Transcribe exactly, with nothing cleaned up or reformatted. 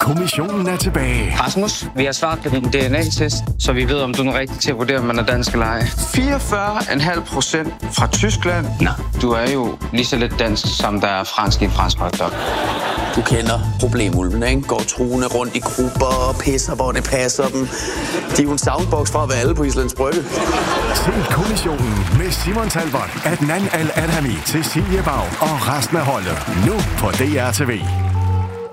kommissionen er tilbage. Rasmus, vi har svaret på din D N A-test, så vi ved, om du er den rigtige til at vurdere, om man er dansk eller ej. fireogfyrre komma fem procent fra Tyskland. Nå, du er jo lige så lidt dansk, som der er fransk i en fransk hotdog. Du kender problemulvene, ikke? Går truende rundt i grupper og pisser, hvor det passer dem. De er jo en soundbox fra at være alle på Islands Brygge. Se kommissionen med Simon Talbot, Adnan Al-Adhami, Cecilie Bag og resten af holdet. Nu på D R T V.